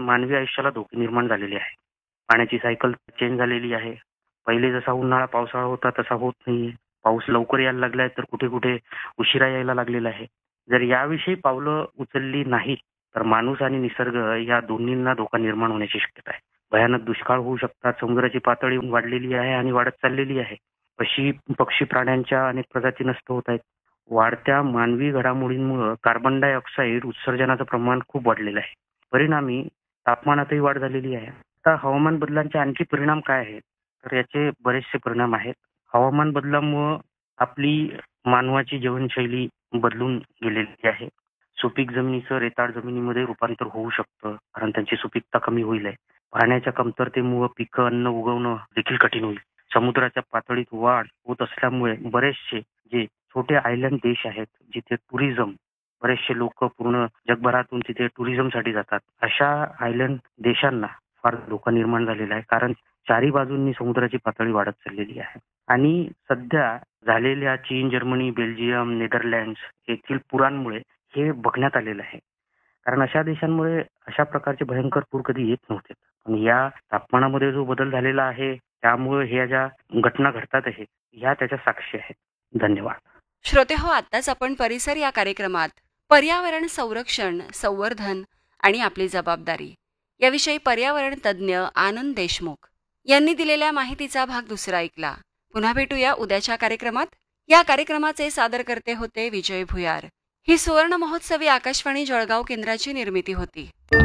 मानवी आयुष्याला धोके निर्माण झालेले आहे. पाण्याची सायकल चेंज झालेली आहे. पहिले जसा उन्हाळा पावसाळा होता तसा होत नाहीये. पाऊस लवकर यायला लागलाय तर कुठे कुठे उशिरा यायला लागलेला आहे. जर याविषयी पावलं उचलली नाहीत तर माणूस आणि निसर्ग या दोन्हींना धोका निर्माण होण्याची शक्यता आहे. भयानक दुष्काळ होऊ शकतात. समुद्राची पातळी वाढलेली आहे आणि वाढत चाललेली आहे. पक्षी प्राण्यांच्या अनेक प्रजाती नष्ट होत आहेत. वाढत्या मानवी घडामोडींमुळे कार्बन डायऑक्साईड उत्सर्जनाचं प्रमाण खूप वाढलेलं आहे. परिणामी तापमानातही वाढ झालेली आहे. आता हवामान बदलांचे आणखी परिणाम काय आहेत? तर याचे बरेचसे परिणाम आहेत. हवामान बदलामुळं आपली मानवाची जीवनशैली बदलून गेलेली आहे. सुपीक जमिनीचं रेताड जमिनीमध्ये रूपांतर होऊ शकतं, कारण त्यांची सुपीकता कमी होईल आहे. पाण्याच्या कमतरतेमुळं पिकं, अन्न उगवणं देखील कठीण होईल. समुद्राच्या पातळीत वाढ होत असल्यामुळे बरेचसे जे छोटे आयलंड देश आहेत, जिथे बरेचसे लोक पूर्ण जगभरातून तिथे टुरिझमसाठी जातात. अशा आयलंड देशांना फार धोका निर्माण झालेला आहे, कारण चारी बाजूंनी समुद्राची पातळी वाढत चाललेली आहे. आणि सध्या झालेल्या चीन, जर्मनी, बेल्जियम, नेदरलँड्स येथील पुरांमुळे हे बघण्यात आलेलं आहे. कारण अशा देशांमुळे अशा प्रकारचे भयंकर पूर कधी येत नव्हते. पण या तापमानामध्ये जो बदल झालेला आहे त्यामुळे ह्या ज्या घटना घडतात आहेत ह्या त्याच्या साक्षी आहेत. धन्यवाद. श्रोते हो, आत्ताच आपण परिसर या कार्यक्रमात पर्यावरण संरक्षण, संवर्धन आणि आपली जबाबदारी याविषयी पर्यावरण तज्ज्ञ आनंद देशमुख यांनी दिलेल्या माहितीचा भाग दुसरा ऐकला. पुन्हा भेटूया उद्याच्या कार्यक्रमात. या कार्यक्रमाचे सादरकर्ते होते विजय भुयार. ही सुवर्ण महोत्सवी आकाशवाणी जळगाव केंद्राची निर्मिती होती.